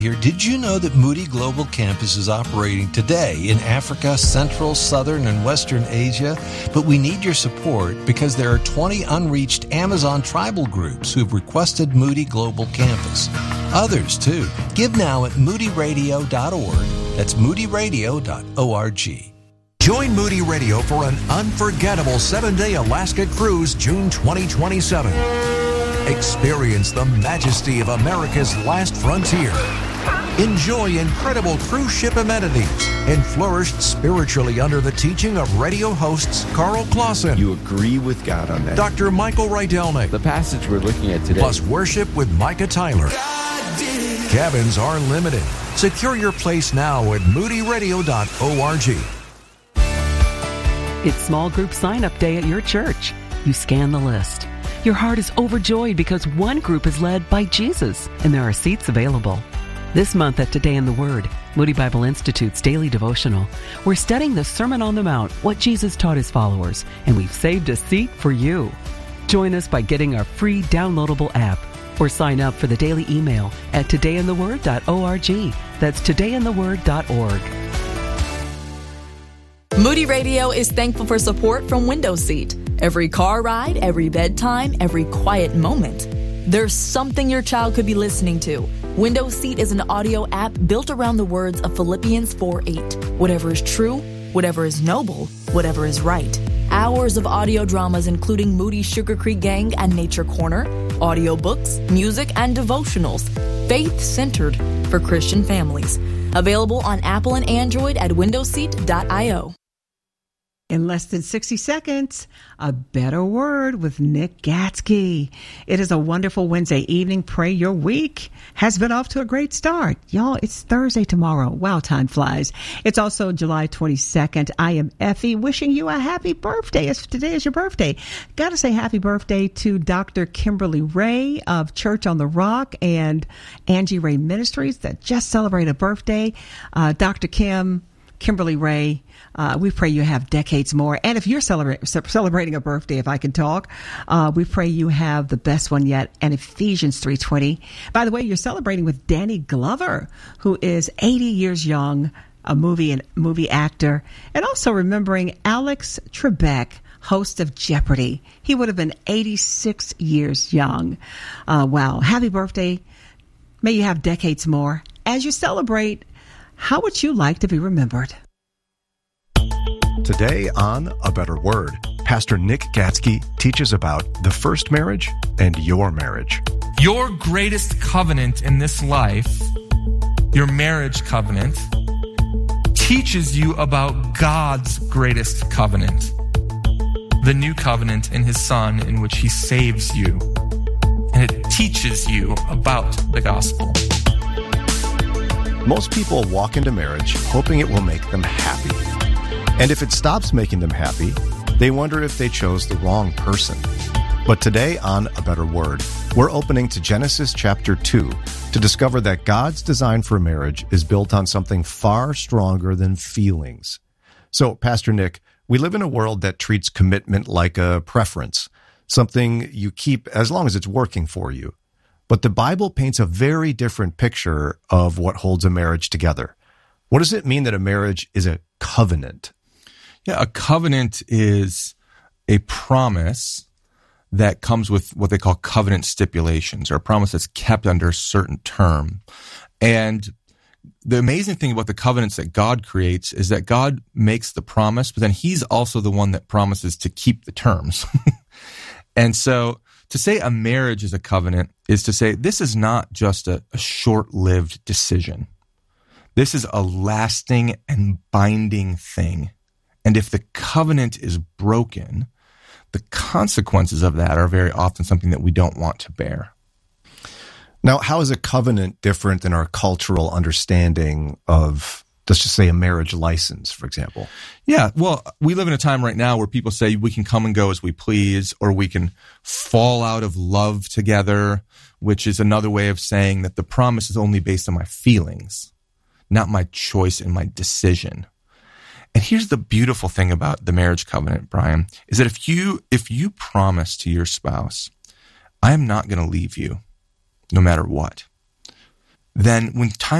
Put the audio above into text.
Here, did you know that Moody Global Campus is operating today in Africa, Central, Southern, and Western Asia? But we need your support because there are 20 unreached Amazon tribal groups who've requested Moody Global Campus. Others, too. Give now at moodyradio.org. That's moodyradio.org. Join Moody Radio for an unforgettable 7-day Alaska cruise June 2027. Experience the majesty of America's last frontier. Enjoy incredible cruise ship amenities and flourish spiritually under the teaching of radio hosts Carl Clausen. You agree with God on that. Dr. Michael Rydelnik. The passage we're looking at today. Plus worship with Micah Tyler. Cabins are limited. Secure your place now at moodyradio.org. It's small group sign-up day at your church. You scan the list. Your heart is overjoyed because one group is led by Jesus, and there are seats available. This month at Today in the Word, Moody Bible Institute's daily devotional, we're studying the Sermon on the Mount, what Jesus taught his followers, and we've saved a seat for you. Join us by getting our free downloadable app or sign up for the daily email at todayintheword.org. That's todayintheword.org. Moody Radio is thankful for support from Window Seat. Every car ride, every bedtime, every quiet moment. There's something your child could be listening to. Window Seat is an audio app built around the words of Philippians 4:8. Whatever is true, whatever is noble, whatever is right. Hours of audio dramas including Moody's Sugar Creek Gang and Nature Corner, audiobooks, music, and devotionals. Faith-centered for Christian families. Available on Apple and Android at windowseat.io. In less than 60 seconds, a better word with Nick Gatsky. It is a wonderful Wednesday evening. Pray your week has been off to a great start. Y'all, it's Thursday tomorrow. Wow, time flies. It's also July 22nd. I am Effie wishing you a happy birthday. Today is your birthday. Got to say happy birthday to Dr. Kimberly Ray of Church on the Rock and Angie Ray Ministries that just celebrated a birthday. Dr. Kimberly Ray, we pray you have decades more. And if you're celebrating a birthday, if I can talk, we pray you have the best one yet. And Ephesians 3:20. By the way, you're celebrating with Danny Glover, who is 80 years young, a movie actor, and also remembering Alex Trebek, host of Jeopardy. He would have been 86 years young. Wow. Happy birthday. May you have decades more. As you celebrate, how would you like to be remembered? Today on A Better Word, Pastor Nick Gatsky teaches about the first marriage and your marriage. Your greatest covenant in this life, your marriage covenant, teaches you about God's greatest covenant, the new covenant in his Son in which he saves you. And it teaches you about the gospel. Most people walk into marriage hoping it will make them happy. And if it stops making them happy, they wonder if they chose the wrong person. But today on A Better Word, we're opening to Genesis chapter 2 to discover that God's design for marriage is built on something far stronger than feelings. So, Pastor Nick, we live in a world that treats commitment like a preference, something you keep as long as it's working for you. But the Bible paints a very different picture of what holds a marriage together. What does it mean that a marriage is a covenant? Yeah, a covenant is a promise that comes with what they call covenant stipulations, or a promise that's kept under a certain term. And the amazing thing about the covenants that God creates is that God makes the promise, but then he's also the one that promises to keep the terms. And so to say a marriage is a covenant is to say this is not just a short-lived decision. This is a lasting and binding thing. And if the covenant is broken, the consequences of that are very often something that we don't want to bear. Now, how is a covenant different than our cultural understanding of, let's just say, a marriage license, for example? Yeah, well, we live in a time right now where people say we can come and go as we please, or we can fall out of love together, which is another way of saying that the promise is only based on my feelings, not my choice and my decision. And here's the beautiful thing about the marriage covenant, Brian, is that if you promise to your spouse, I am not going to leave you, no matter what, then when time